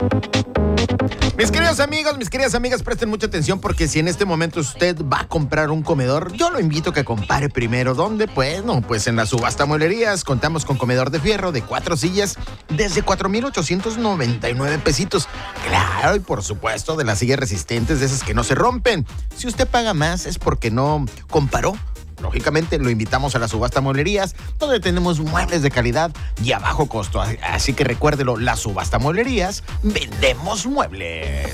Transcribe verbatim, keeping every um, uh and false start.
Mis queridos amigos, mis queridas amigas, presten mucha atención porque si en este momento usted va a comprar un comedor, yo lo invito a que compare primero. ¿Dónde? Pues no, pues en la subasta Mueblerías contamos con comedor de fierro de cuatro sillas desde cuatro mil ochocientos noventa y nueve pesitos. Claro, y por supuesto de las sillas resistentes, de esas que no se rompen. Si usted paga más es porque no comparó. Lógicamente lo invitamos a la subasta Mueblerías, donde tenemos muebles de calidad y a bajo costo. Así que recuérdelo, la subasta Mueblerías, vendemos muebles.